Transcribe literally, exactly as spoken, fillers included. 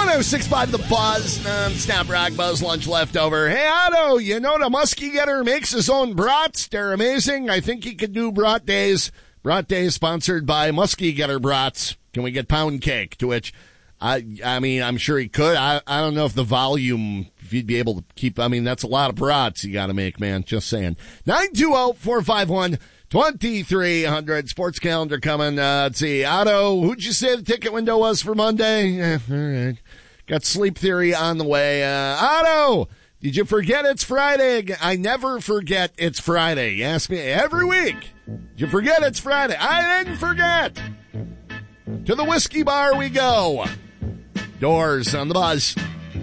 oh six point five The Buzz, non-stop rock buzz, lunch leftover. Hey, Otto, you know the Muskie Getter makes his own brats. They're amazing. I think he could do brat days. Brat days sponsored by Muskie Getter brats. Can we get pound cake? To which, I I mean, I'm sure he could. I, I don't know if the volume, if you'd be able to keep, I mean, that's a lot of brats you got to make, man. Just saying. nine two zero, four five one, two three zero zero. Sports calendar coming. Uh, let's see. Otto, who'd you say the ticket window was for Monday? Eh, all right. Got Sleep Theory on the way. Uh, Otto, did you forget it's Friday again? I never forget it's Friday. You ask me every week. Did you forget it's Friday? I didn't forget. To the whiskey bar we go. Doors on the Buzz.